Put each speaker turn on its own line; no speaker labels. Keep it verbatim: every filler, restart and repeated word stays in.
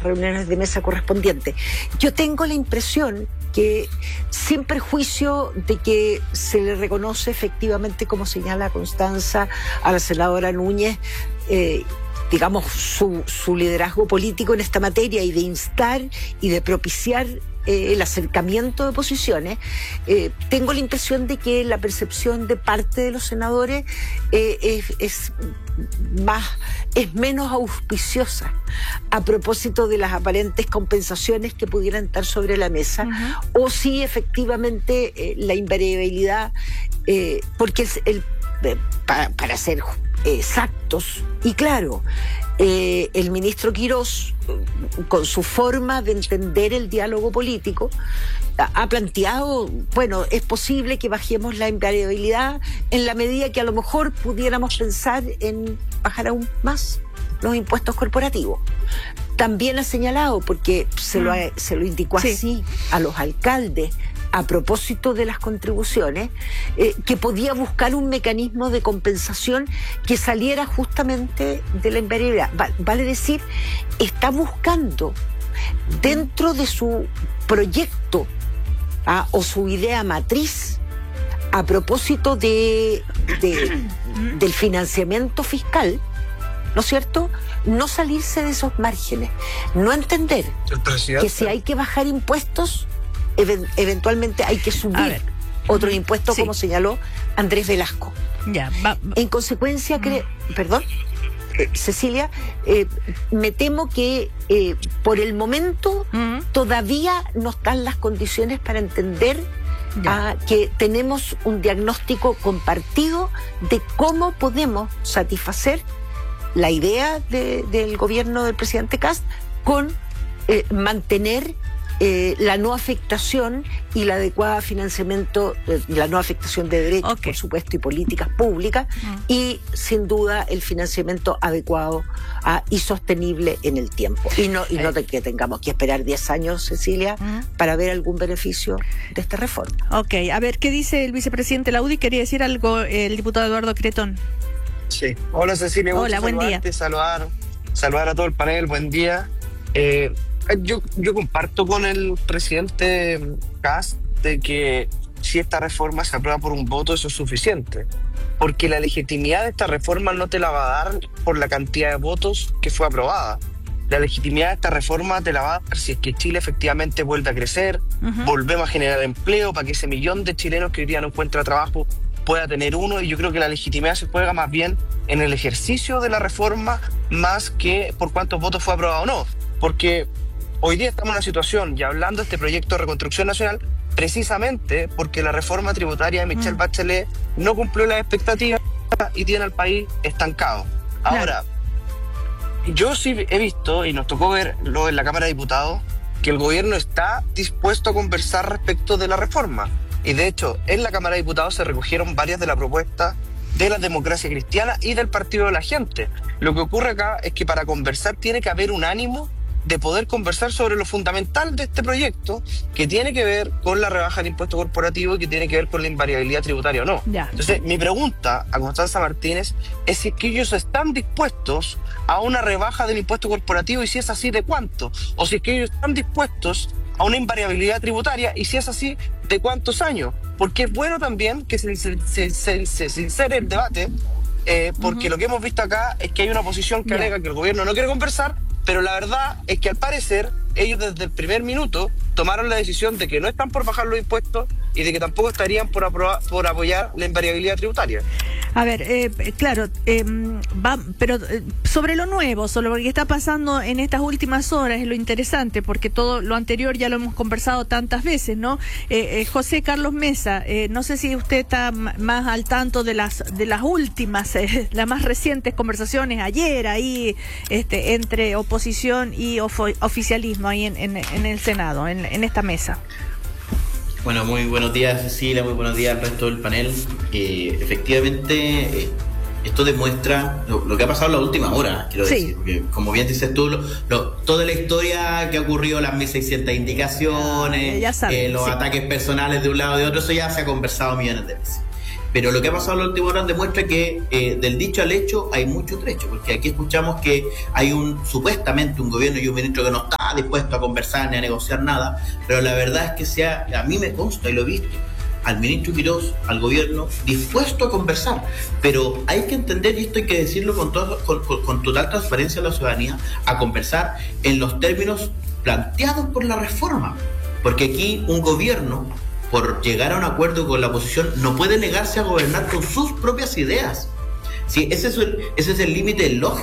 reuniones de mesa correspondientes. Yo tengo la impresión que, sin perjuicio de que se le reconoce efectivamente, como señala Constanza, a la senadora Núñez, eh, digamos, su, su liderazgo político en esta materia y de instar y de propiciar eh, el acercamiento de posiciones, eh, tengo la impresión de que la percepción de parte de los senadores eh, es, es más, es menos auspiciosa a propósito de las aparentes compensaciones que pudieran estar sobre la mesa, uh-huh. o si efectivamente eh, la invariabilidad, eh, porque es el, eh, para, para ser exactos y claro, eh, el ministro Quirós, con su forma de entender el diálogo político, ha planteado, bueno, es posible que bajemos la invariabilidad en la medida que a lo mejor pudiéramos pensar en bajar aún más los impuestos corporativos. También ha señalado, porque se lo, ha, se lo indicó así sí. a los alcaldes, a propósito de las contribuciones, eh, que podía buscar un mecanismo de compensación que saliera justamente de la invariabilidad. Va, vale decir, está buscando dentro de su proyecto ah, o su idea matriz a propósito de, de del financiamiento fiscal, ¿no es cierto?, no salirse de esos márgenes, no entender que si hay que bajar impuestos, eventualmente hay que subir otros impuestos, sí. como señaló Andrés Velasco.
Ya, va, va.
En consecuencia, cre- perdón, eh, Cecilia, eh, me temo que eh, por el momento uh-huh. todavía no están las condiciones para entender uh, que tenemos un diagnóstico compartido de cómo podemos satisfacer la idea de, del gobierno del presidente Kast con eh, mantener Eh, la no afectación y la adecuada financiamiento, eh, la no afectación de derechos, okay. por supuesto, y políticas públicas, uh-huh. y sin duda el financiamiento adecuado uh, y sostenible en el tiempo. Y no, y no te, que tengamos que esperar diez años, Cecilia, uh-huh. para ver algún beneficio de esta reforma.
Ok, a ver, ¿qué dice el vicepresidente Laudi? Quería decir algo el diputado Eduardo Cretón.
Sí, hola Cecilia,
hola, buen día.
Saludar, saludar a todo el panel, buen día. Eh, Yo, yo comparto con el presidente Kast de que si esta reforma se aprueba por un voto, eso es suficiente. Porque la legitimidad de esta reforma no te la va a dar por la cantidad de votos que fue aprobada. La legitimidad de esta reforma te la va a dar si es que Chile efectivamente vuelve a crecer, uh-huh. volvemos a generar empleo para que ese millón de chilenos que hoy día no encuentra trabajo pueda tener uno. Y yo creo que la legitimidad se juega más bien en el ejercicio de la reforma más que por cuántos votos fue aprobado o no. Porque hoy día estamos en una situación, y hablando de este proyecto de reconstrucción nacional, precisamente porque la reforma tributaria de Michelle mm. Bachelet no cumplió las expectativas y tiene al país estancado. Ahora, claro. yo sí he visto, y nos tocó verlo en la Cámara de Diputados, que el gobierno está dispuesto a conversar respecto de la reforma. Y de hecho, en la Cámara de Diputados se recogieron varias de las propuestas de la Democracia Cristiana y del Partido de la Gente. Lo que ocurre acá es que para conversar tiene que haber un ánimo de poder conversar sobre lo fundamental de este proyecto, que tiene que ver con la rebaja del impuesto corporativo y que tiene que ver con la invariabilidad tributaria o no.
Ya.
Entonces, mi pregunta a Constanza Martínez es si es que ellos están dispuestos a una rebaja del impuesto corporativo, y si es así, ¿de cuánto? O si es que ellos están dispuestos a una invariabilidad tributaria, y si es así, ¿de cuántos años? Porque es bueno también que se, se, se, se, se sincere el debate, eh, porque uh-huh. lo que hemos visto acá es que hay una oposición que yeah. alega que el gobierno no quiere conversar, pero la verdad es que al parecer ellos desde el primer minuto tomaron la decisión de que no están por bajar los impuestos y de que tampoco estarían por, aprobar, por apoyar la invariabilidad tributaria.
A ver, eh, claro, eh, va, pero eh, sobre lo nuevo, sobre lo que está pasando en estas últimas horas es lo interesante, porque todo lo anterior ya lo hemos conversado tantas veces, ¿no? Eh, eh, José Carlos Mesa, eh, no sé si usted está m- más al tanto de las de las últimas, eh, las más recientes conversaciones ayer ahí, este, entre oposición y ofo- oficialismo ahí en, en, en el Senado, en, en esta mesa.
Bueno, muy buenos días, Cecilia, muy buenos días al resto del panel. Eh, efectivamente, eh, esto demuestra lo, lo que ha pasado en la última hora, quiero
sí.
decir, porque como bien dices tú, lo, lo, toda la historia que ha ocurrido, las mil seiscientas indicaciones,
ya saben,
eh, los
sí.
ataques personales de un lado y de otro, eso ya se ha conversado millones de veces. pero lo que ha pasado en la última hora demuestra que eh, del dicho al hecho hay mucho trecho, porque aquí escuchamos que hay un supuestamente un gobierno y un ministro que no está dispuesto a conversar ni a negociar nada, pero la verdad es que sea, a mí me consta y lo he visto, al ministro Quirós, al gobierno, dispuesto a conversar, pero hay que entender, y esto hay que decirlo con, todo, con, con, con total transparencia a la ciudadanía, a conversar en los términos planteados por la reforma, porque aquí un gobierno, por llegar a un acuerdo con la oposición, no puede negarse a gobernar con sus propias ideas. Sí, ese es el, ese es el límite lógico